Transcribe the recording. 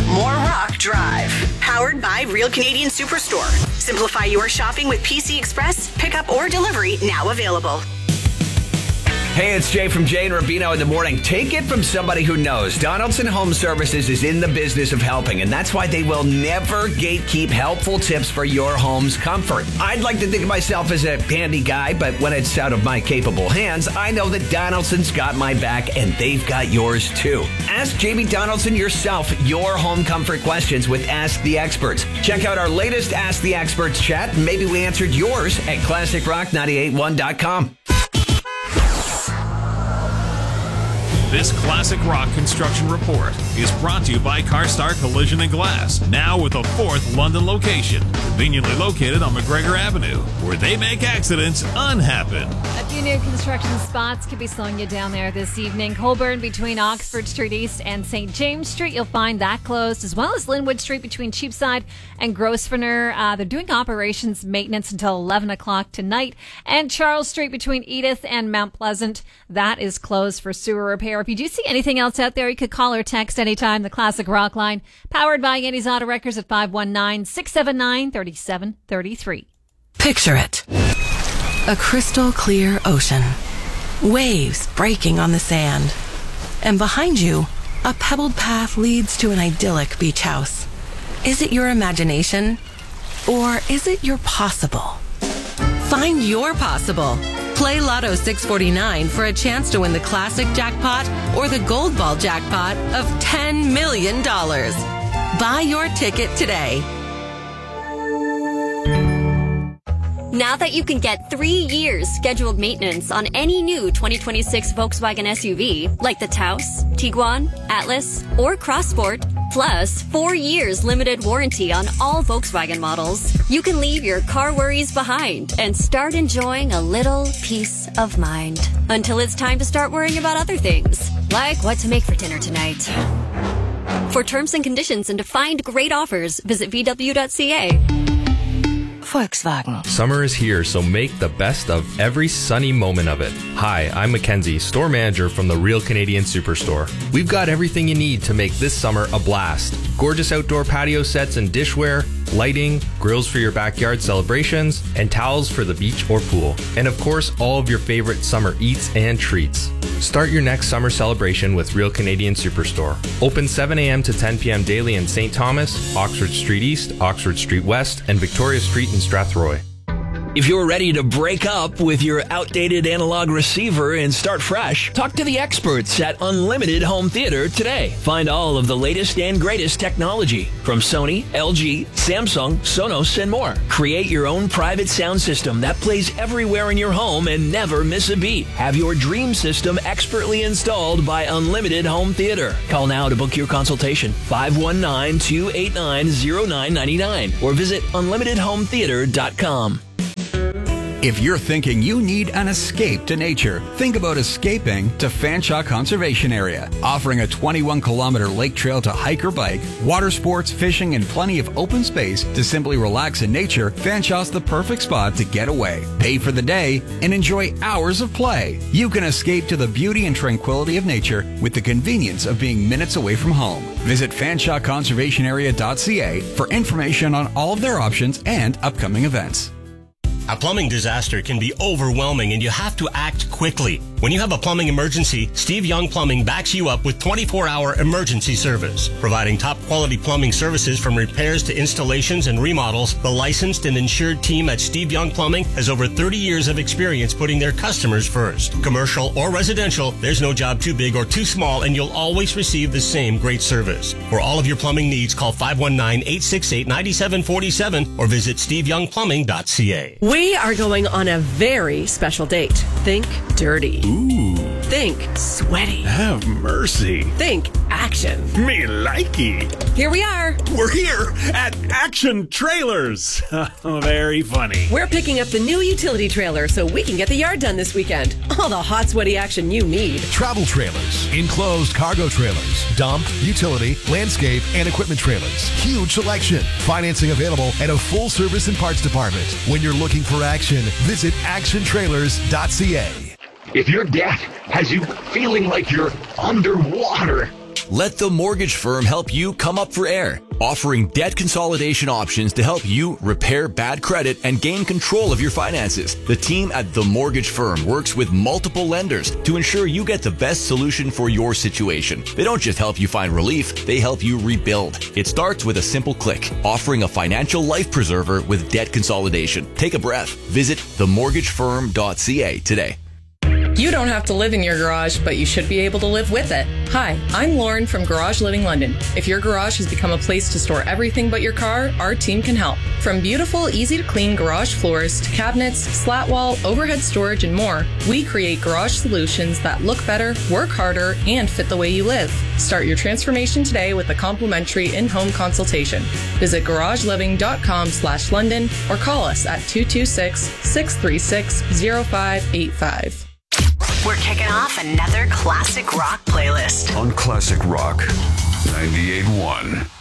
More Rock Drive. Powered by Real Canadian Superstore. Simplify your shopping with PC Express. Pickup or delivery now available. Hey, it's Jay from Jay and Rubino in the morning. Take it from somebody who knows. Donaldson Home Services is in the business of helping, and that's why they will never gatekeep helpful tips for your home's comfort. I'd like to think of myself as a handy guy, but when it's out of my capable hands, I know that Donaldson's got my back, and they've got yours too. Ask Jamie Donaldson yourself your home comfort questions with Ask the Experts. Check out our latest Ask the Experts chat, and maybe we answered yours at ClassicRock981.com. This Classic Rock Construction Report is brought to you by CarStar Collision and Glass, now with a fourth London location, conveniently located on McGregor Avenue, where they make accidents unhappen. A few new construction spots could be slowing you down there this evening. Colburn between Oxford Street East and St. James Street, you'll find that closed, as well as Linwood Street between Cheapside and Grosvenor. They're doing operations maintenance until 11 o'clock tonight. And Charles Street between Edith and Mount Pleasant, that is closed for sewer repair. If you do see anything else out there, you could call or text anytime. The Classic Rock Line, powered by Andy's Auto Records at 519-679-3733. Picture it. A crystal clear ocean. Waves breaking on the sand. And behind you, a pebbled path leads to an idyllic beach house. Is it your imagination? Or is it your possible? Find your possible. Play Lotto 649 for a chance to win the classic jackpot or the gold ball jackpot of $10 million. Buy your ticket today. Now that you can get 3 years scheduled maintenance on any new 2026 Volkswagen SUV, like the Taos, Tiguan, Atlas, or Crossport, plus 4 years limited warranty on all Volkswagen models, you can leave your car worries behind and start enjoying a little peace of mind. Until it's time to start worrying about other things, like what to make for dinner tonight. For terms and conditions and to find great offers, visit VW.ca. Volkswagen. Summer is here, so make the best of every sunny moment of it. Hi, I'm Mackenzie, store manager from the Real Canadian Superstore. We've got everything you need to make this summer a blast. Gorgeous outdoor patio sets and dishware, lighting, grills for your backyard celebrations, and towels for the beach or pool. And of course, all of your favorite summer eats and treats. Start your next summer celebration with Real Canadian Superstore. Open 7 a.m. to 10 p.m. daily in St. Thomas, Oxford Street East, Oxford Street West, and Victoria Street in Strathroy. If you're ready to break up with your outdated analog receiver and start fresh, talk to the experts at Unlimited Home Theater today. Find all of the latest and greatest technology from Sony, LG, Samsung, Sonos, and more. Create your own private sound system that plays everywhere in your home and never miss a beat. Have your dream system expertly installed by Unlimited Home Theater. Call now to book your consultation, 519-289-0999, or visit unlimitedhometheater.com. If you're thinking you need an escape to nature, think about escaping to Fanshawe Conservation Area. Offering a 21-kilometer lake trail to hike or bike, water sports, fishing, and plenty of open space to simply relax in nature, Fanshawe's the perfect spot to get away, pay for the day, and enjoy hours of play. You can escape to the beauty and tranquility of nature with the convenience of being minutes away from home. Visit FanshaweConservationArea.ca for information on all of their options and upcoming events. A plumbing disaster can be overwhelming and you have to act quickly. When you have a plumbing emergency, Steve Young Plumbing backs you up with 24-hour emergency service. Providing top-quality plumbing services from repairs to installations and remodels, the licensed and insured team at Steve Young Plumbing has over 30 years of experience putting their customers first. Commercial or residential, there's no job too big or too small, and you'll always receive the same great service. For all of your plumbing needs, call 519-868-9747 or visit steveyoungplumbing.ca. We are going on a very special date. Think dirty. Ooh. Think sweaty. Have mercy. Think action. Me likey. Here we are. We're here at Action Trailers. Very funny. We're picking up the new utility trailer so we can get the yard done this weekend. All the hot, sweaty action you need. Travel trailers, enclosed cargo trailers, dump, utility, landscape, and equipment trailers. Huge selection. Financing available and a full service and parts department. When you're looking for action, visit actiontrailers.ca. If your debt has you feeling like you're underwater, Let the mortgage firm help you come up for air, offering debt consolidation options to help you repair bad credit and gain control of your finances. The team at The Mortgage Firm works with multiple lenders to ensure you get the best solution for your situation. They don't just help you find relief, they help you rebuild. It starts with a simple click, offering a financial life preserver with debt consolidation. Take a breath. Visit themortgagefirm.ca today. You don't have to live in your garage, but you should be able to live with it. Hi, I'm Lauren from Garage Living London. If your garage has become a place to store everything but your car, our team can help. From beautiful, easy-to-clean garage floors to cabinets, slat wall, overhead storage, and more, we create garage solutions that look better, work harder, and fit the way you live. Start your transformation today with a complimentary in-home consultation. Visit garageliving.com/London or call us at 226-636-0585. We're kicking off another classic rock playlist on Classic Rock 98.1.